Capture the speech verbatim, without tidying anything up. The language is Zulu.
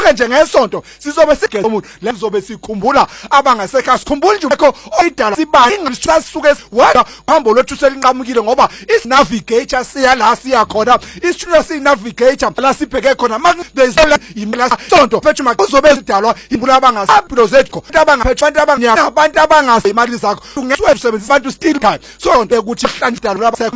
nje ngesonto sizobe sigeza umuntu le sizobe sikhumbula abangasekho sikhumbula nje ekho oyidala siba ingasasuke wada phambo lothu selinqamukile ngoba is navigator siya la siya khona isitudio si navigator la sibheke khona manje there's imela sonto phethu makuzobe sidalwa imbula abangasapilo zethu abangaphethu abantu abanganya abantu abangase imali zakho ungeswe usebenzisa abantu still time so nto ukuthi hlanjidalo